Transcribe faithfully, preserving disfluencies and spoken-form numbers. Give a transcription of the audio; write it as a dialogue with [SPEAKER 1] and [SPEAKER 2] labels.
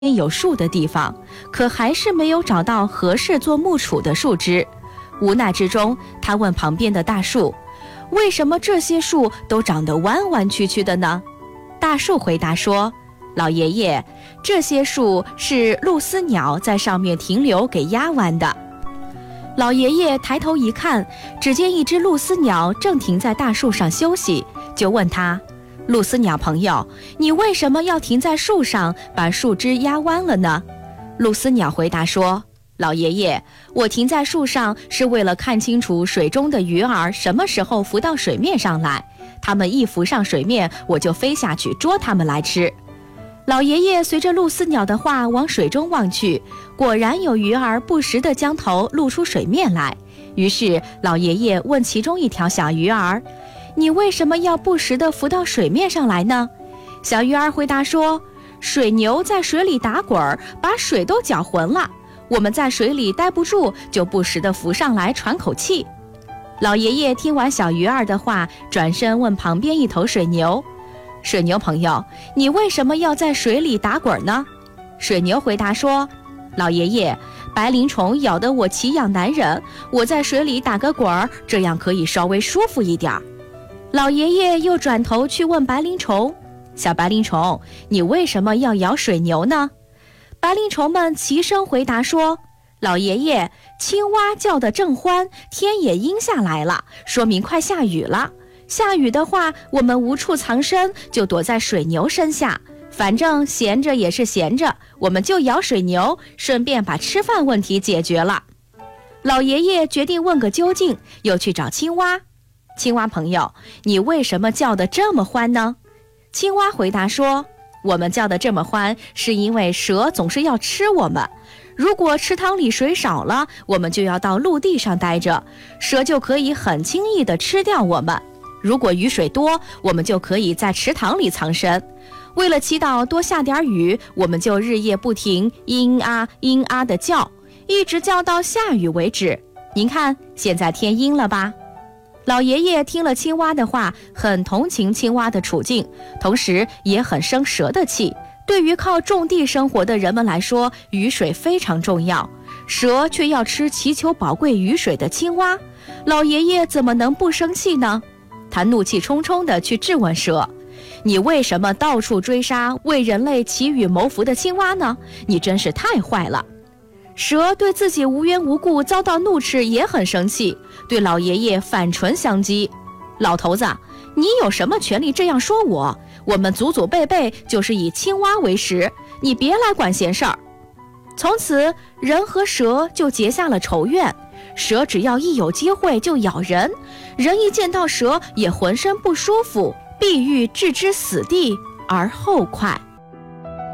[SPEAKER 1] 有树的地方，可还是没有找到合适做木杵的树枝。无奈之中，他问旁边的大树：“为什么这些树都长得弯弯曲曲的呢？”大树回答说：“老爷爷，这些树是鹭鸶鸟在上面停留给压弯的。”老爷爷抬头一看，只见一只鹭鸶鸟正停在大树上休息，就问他：“鹭鸶鸟朋友，你为什么要停在树上，把树枝压弯了呢？”鹭鸶鸟回答说：“老爷爷，我停在树上是为了看清楚水中的鱼儿什么时候浮到水面上来，它们一浮上水面，我就飞下去捉它们来吃。”老爷爷随着鹭鸶鸟的话往水中望去，果然有鱼儿不时地将头露出水面来。于是老爷爷问其中一条小鱼儿：“你为什么要不时地浮到水面上来呢？”小鱼儿回答说：“水牛在水里打滚，把水都搅浑了，我们在水里待不住，就不时地浮上来喘口气。”老爷爷听完小鱼儿的话，转身问旁边一头水牛：“水牛朋友，你为什么要在水里打滚呢？”水牛回答说：“老爷爷，白鳞虫咬得我奇痒难忍，我在水里打个滚，这样可以稍微舒服一点。”老爷爷又转头去问白鳞虫：“小白鳞虫，你为什么要咬水牛呢？”白鳞虫们齐声回答说：“老爷爷，青蛙叫得正欢，天也阴下来了，说明快下雨了。下雨的话，我们无处藏身，就躲在水牛身下。反正闲着也是闲着，我们就咬水牛，顺便把吃饭问题解决了。”老爷爷决定问个究竟，又去找青蛙：“青蛙朋友，你为什么叫得这么欢呢？”青蛙回答说：“我们叫得这么欢，是因为蛇总是要吃我们。如果池塘里水少了，我们就要到陆地上待着，蛇就可以很轻易地吃掉我们。如果雨水多，我们就可以在池塘里藏身。为了祈祷多下点雨，我们就日夜不停嘤啊嘤啊地叫，一直叫到下雨为止。您看，现在天阴了吧？”老爷爷听了青蛙的话，很同情青蛙的处境，同时也很生蛇的气。对于靠种地生活的人们来说，雨水非常重要，蛇却要吃祈求宝贵雨水的青蛙，老爷爷怎么能不生气呢？他怒气冲冲地去质问蛇：“你为什么到处追杀为人类祈雨谋福的青蛙呢？你真是太坏了！”蛇对自己无缘无故遭到怒斥也很生气，对老爷爷反唇相讥：“老头子，你有什么权利这样说我？我们祖祖辈辈就是以青蛙为食，你别来管闲事儿。”从此，人和蛇就结下了仇怨。蛇只要一有机会就咬人，人一见到蛇也浑身不舒服，必欲置之死地而后快。